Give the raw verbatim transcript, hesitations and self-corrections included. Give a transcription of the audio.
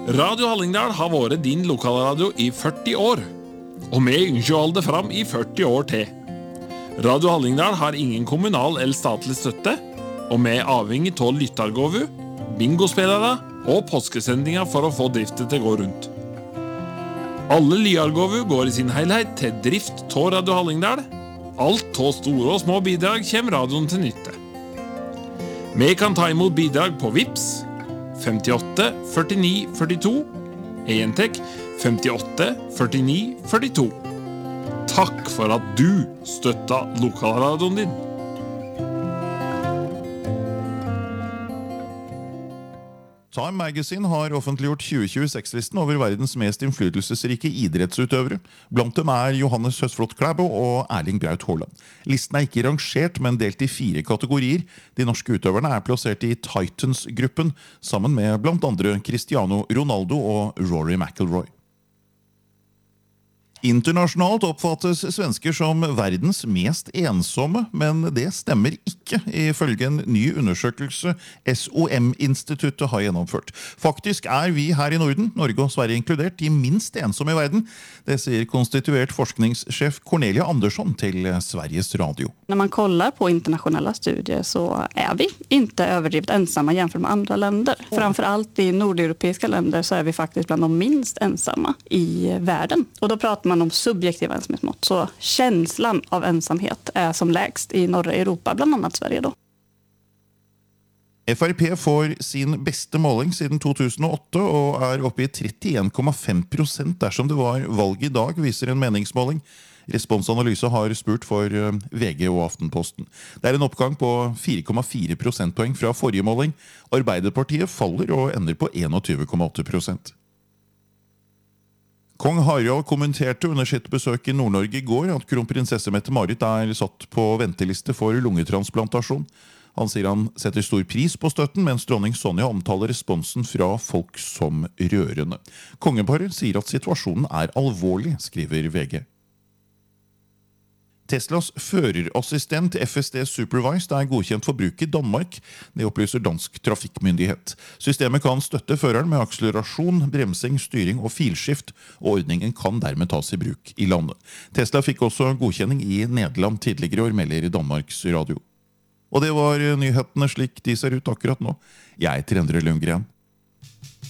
Radio Hallingdal har vært din lokalradio i førti år, og vi ønsker å holde det fram i førti år til. Radio Hallingdal har ingen kommunal eller statlig støtte, og vi er avhengig av lyttargåvu, bingospillere og påskesendinger for å få driftet til å gå rundt. Alle lyargåvu går i sin helhet til drift av Radio Hallingdal. Alt av store og små bidrag kommer radioen til nytte. Vi kan ta imot bidrag på Vips femtiåtte førtini førtito, Entek femtiåtte førtini førtito. Takk for at du støtter lokalradioen din. Time Magazine har offentliggjort tjue tjueseks-listen over verdens mest innflytelsesrike idrettsutøvere. Blant dem er Johannes Høsflot Klæbo og Erling Braut Haaland. Listen er ikke rangert, men delt i fire kategorier. De norske utøverne er plassert i Titans-gruppen, sammen med blant andre Cristiano Ronaldo og Rory McIlroy. Internasjonalt oppfattes svensker som verdens mest ensomme, men det stemmer ikke, ifølge en ny undersøkelse S O M-instituttet har gjennomført. Faktisk er vi her i Norden, Norge og Sverige inkludert, de minst ensomme i verden. Det sier konstituert forskningssjef Cornelia Andersson til Sveriges Radio. När man kollar på internationella studier så är vi inte överdrivet ensamma jämfört med andra länder. Framförallt i nordeuropeiska länder så är vi faktiskt bland de minst ensamma i världen. Och då pratar man om subjektiva ensamhetsmått. Så känslan av ensamhet är som lägst i norra Europa, bland annat Sverige då. F R P får sin beste måling siden to tusen og åtte og er oppe i trettien komma fem prosent dersom det var valg i dag, viser en meningsmåling. Responsanalyse har spurt for V G og Aftenposten. Det er en oppgang på fire komma fire prosentpoeng fra forrige måling. Arbeiderpartiet faller og ender på enogtyve komma åtte prosent. Kong Harald kommenterte under sitt besøk i Nord-Norge i går at kronprinsesse Mette-Marit er satt på venteliste for lungetransplantasjon. Han sier han setter stor pris på støtten, mens dronning Sonja omtaler responsen fra folk som rørende. Kongeparet sier at situasjonen er alvorlig, skriver V G. Teslas førerassistent F S D Supervised er godkjent for bruk i Danmark. Det opplyser dansk trafikkmyndighet. Systemet kan støtte føreren med akselerasjon, bremsing, styring og filskift, og ordningen kan dermed tas i bruk i landet. Tesla fikk også godkjenning i Nederland tidligere år, melder Danmarks Radio. Og det var nyhetene slik de ser ut akkurat nå. Jeg heter Endre Lundgren.